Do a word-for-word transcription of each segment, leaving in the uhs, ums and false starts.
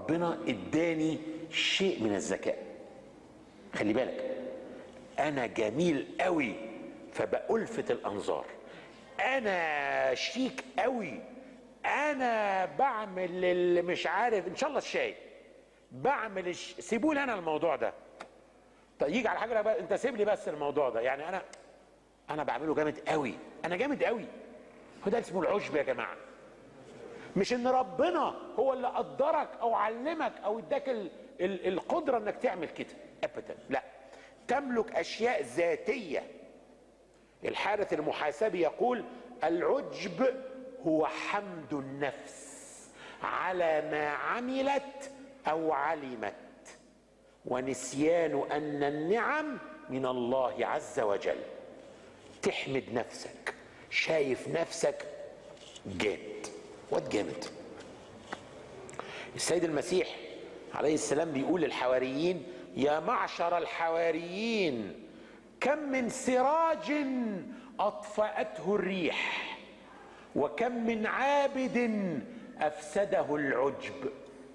ربنا اداني شيء من الذكاء. خلي بالك، انا جميل قوي فبألفت الانظار، انا شيك قوي، انا بعمل اللي مش عارف ان شاء الله الشاي، بعمل الش... سيبولي انا الموضوع ده. طيب يجي على حاجه بقى، انت سيب لي بس الموضوع ده، يعني انا انا بعمله جامد قوي، انا جامد قوي. هو ده اسمه العجب يا جماعه. مش ان ربنا هو اللي قدرك او علمك او اداك ال... ال... القدره انك تعمل كده ابدا، لا. تملك اشياء ذاتيه. الحارث المحاسبي يقول: العجب هو حمد النفس على ما عملت او علمت، ونسيان ان النعم من الله عز وجل. تحمد نفسك، شايف نفسك جامد، واد جامد. السيد المسيح عليه السلام بيقول للحواريين: يا معشر الحواريين، كم من سراج أطفأته الريح، وكم من عابد أفسده العجب.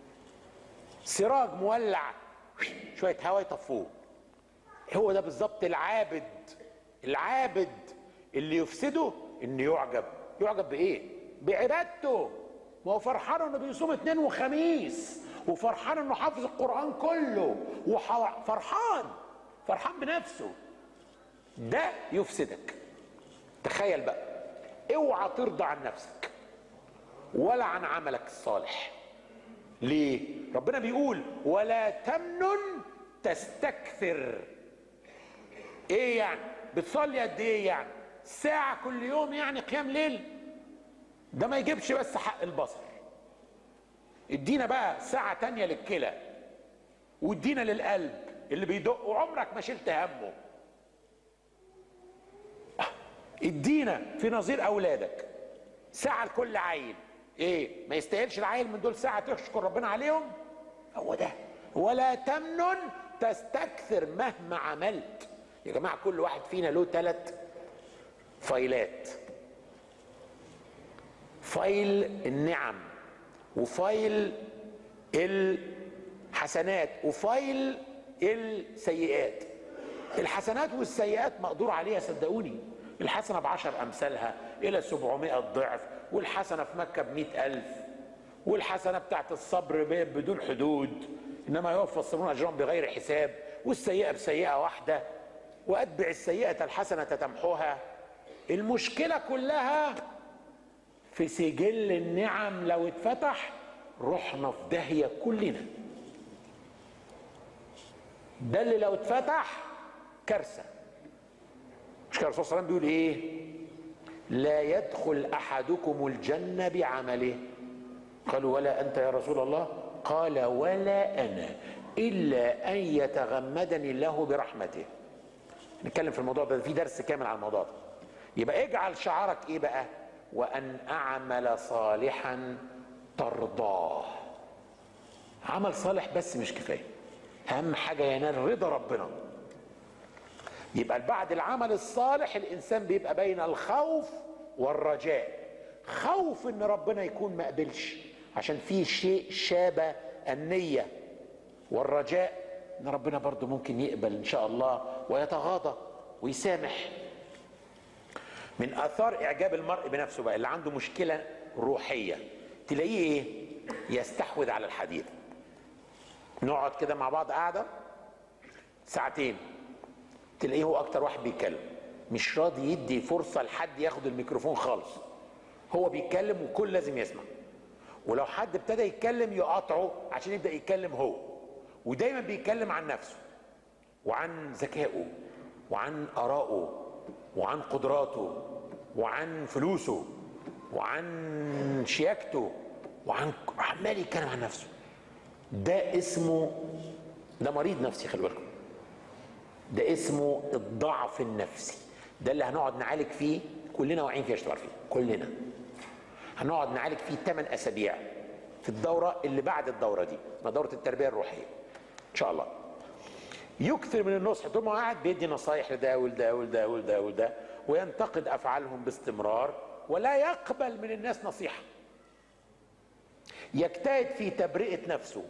سراج مولع، شوية هوا يطفوه. هو ده بالظبط العابد. العابد اللي يفسده انه يعجب. يعجب بايه؟ بعبادته. ما هو فرحان انه بيصوم اثنين وخميس، وفرحان انه حافظ القرآن كله، وفرحان فرحان بنفسه. ده يفسدك. تخيل بقى، اوعى ترضى عن نفسك ولا عن عملك الصالح. ليه؟ ربنا بيقول: ولا تمنن تستكثر. ايه يعني؟ بتصلي قد ايه يعني؟ ساعة كل يوم يعني قيام ليل؟ ده ما يجيبش بس حق البصر. ادينا بقى ساعة تانية للكلى، وادينا للقلب اللي بيدق وعمرك ما شلت همه. ادينا في نظير اولادك ساعة لكل عيل. ايه؟ ما يستاهلش العيل من دول ساعة تشكر ربنا عليهم؟ هو ده. ولا تمنن تستكثر مهما عملت. يا جماعة كل واحد فينا له ثلاث فايلات: فايل النعم، وفايل الحسنات، وفايل السيئات. الحسنات والسيئات مقدور عليها، صدقوني. الحسنة بعشر أمثالها إلى سبعمائة ضعف، والحسنة في مكة بمئة ألف، والحسنة بتاعت الصبر بدون حدود، إنما يوفى الصابرون أجرهم بغير حساب، والسيئة بسيئة واحدة، وأتبع السيئة الحسنة تمحوها. المشكلة كلها في سجل النعم. لو اتفتح رحنا في داهية كلنا. ده اللي لو اتفتح كارثة. مش كان الرسول صلى الله عليه وسلم بيقول ايه؟ لا يدخل احدكم الجنة بعمله. قالوا: ولا انت يا رسول الله؟ قال: ولا انا، الا ان يتغمدني الله برحمته. نتكلم في الموضوع ده، في درس كامل على الموضوع ده. يبقى اجعل شعارك ايه بقى؟ وان اعمل صالحا ترضاه. عمل صالح بس مش كفايه، اهم حاجه ينال رضا ربنا. يبقى بعد العمل الصالح الانسان بيبقى بين الخوف والرجاء. خوف ان ربنا يكون ما قبلش عشان في شيء شابه النيه، والرجاء ان ربنا برضو ممكن يقبل ان شاء الله ويتغاضى ويسامح. من اثار اعجاب المرء بنفسه بقى اللي عنده مشكله روحيه، تلاقيه ايه؟ يستحوذ على الحديث. نقعد كده مع بعض قاعده ساعتين، تلاقيه هو اكتر واحد بيتكلم، مش راضي يدي فرصه لحد ياخد الميكروفون خالص. هو بيتكلم والكل لازم يسمع، ولو حد ابتدى يتكلم يقاطعه عشان يبدا يتكلم هو. ودايما بيتكلم عن نفسه وعن ذكائه وعن آرائه وعن قدراته وعن فلوسه وعن شياكته، وعن عمال يتكلم عن نفسه. ده اسمه، ده مريض نفسي، خلي بالكم. ده اسمه الضعف النفسي. ده اللي هنقعد نعالج فيه، كلنا واعيين فيه، اشتغل فيه كلنا. هنقعد نعالج فيه ثمان اسابيع في الدوره اللي بعد الدوره دي، ما دوره التربيه الروحيه ان شاء الله. يكثر من النصح، طول ما قاعد بيدي نصايح لده ولده ولده ولده ولده، وينتقد افعالهم باستمرار، ولا يقبل من الناس نصيحه. يجتهد في تبرئه نفسه